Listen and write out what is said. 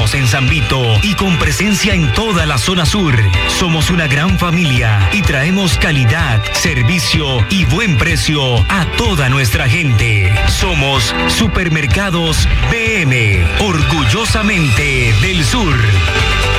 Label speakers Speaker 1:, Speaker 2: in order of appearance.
Speaker 1: ubicamos en San Vito y con presencia en toda la zona sur. Somos una gran familia y traemos calidad, servicio y buen precio a toda nuestra gente. Somos Supermercados BM, orgullosamente del sur.